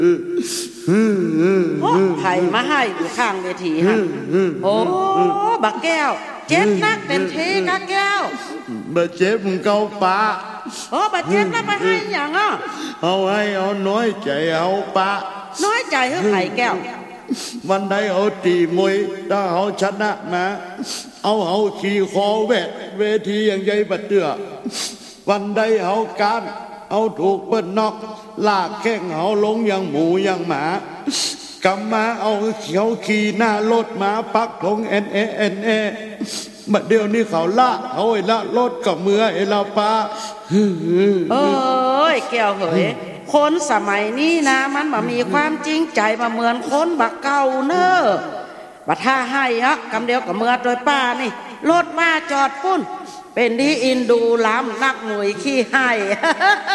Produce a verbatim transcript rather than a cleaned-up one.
โอ้ไผ่มาให้อยู่ข้างเวทีฮะโอ้บักแก้วเจ็บนักเป็นเทกะแก้วบ่เจ็บเก่าปะโอ้บักเจ็บแล้วไปให้อย่างอ่ะเอาให้เอาน้อยใจเอาปะน้อยใจเฮ้ยไผ่แก้ววันใดเอาตีมวยถ้าเอาชนะมาเอาเอาขี่คอแวดเวทีอย่างใหญ่บัดเตื้อวันใดเอาการเอาถูกเปิ้นนอกลากแข้งเอาลงอย่างหมูอย่างหมากำมาเอาเขียวขี่หน้ารถมาปักลงเอ็นเอเอ็นเอบัดเดี๋ยวนี้เขาละเอาไอ้ละรถกับเมือไอ้ละปาเอ้ยแก้วเหยคนสมัยนี้นะมันมามีความจริงใจมาเหมือนคนบักเก่าเนอะบัดท่าให้ฮะกำเดียวกับเมือโดยป้านี่รถมาจอดปุ้นเป็นดีอินดูล้ำนักหน่วยขี้ให้